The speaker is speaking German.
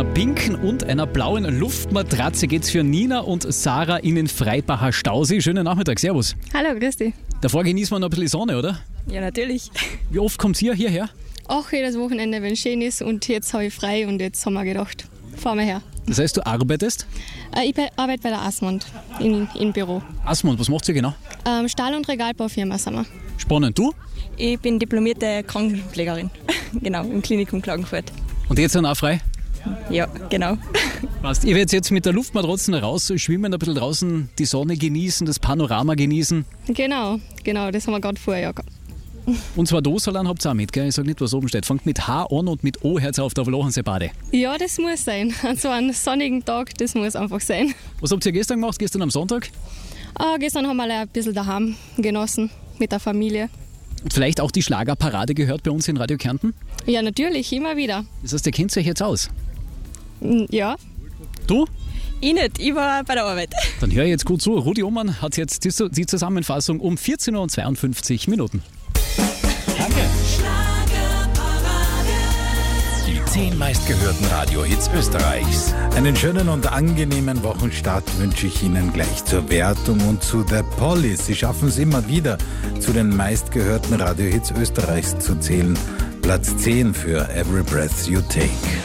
einer pinken und einer blauen Luftmatratze geht's für Nina und Sarah in den Freibacher Stausee. Schönen Nachmittag, servus. Hallo, grüß dich. Davor genießen wir noch ein bisschen Sonne, oder? Ja, natürlich. Wie oft kommt ihr hierher? Auch jedes Wochenende, wenn es schön ist, und jetzt habe ich frei und jetzt haben wir gedacht, fahren wir her. Das heißt, du arbeitest? Ich arbeite bei der Asmund im Büro. Asmund, was macht ihr genau? Stahl- und Regalbaufirma sind wir. Spannend. Du? Ich bin diplomierte Krankenpflegerin, genau, im Klinikum Klagenfurt. Und jetzt dann auch frei? Ja, genau. Passt. Ihr werdet jetzt mit der Luftmatratze raus schwimmen, ein bisschen draußen die Sonne genießen, das Panorama genießen. Genau, das haben wir gerade vorher gehabt. Und zwar Dosalan habt ihr auch mit, gell? Ich sag nicht, was oben steht. Fangt mit H an und mit O hört auf der Wlochensee-Bade. Ja, das muss sein. An so einem sonnigen Tag, das muss einfach sein. Was habt ihr gestern gemacht, gestern am Sonntag? Gestern haben wir ein bisschen daheim genossen mit der Familie. Und vielleicht auch die Schlagerparade gehört bei uns in Radio Kärnten? Ja, natürlich, immer wieder. Das heißt, ihr kennt euch jetzt aus. Ja. Du? Ich nicht, ich war bei der Arbeit. Dann hör jetzt gut zu. Rudi Ohrmann hat jetzt die Zusammenfassung um 14:52 Minuten. Danke. Die 10 meistgehörten Radiohits Österreichs. Einen schönen und angenehmen Wochenstart wünsche ich Ihnen gleich zur Wertung und zu der Police. Sie schaffen es immer wieder, zu den meistgehörten Radiohits Österreichs zu zählen. Platz 10 für Every Breath You Take.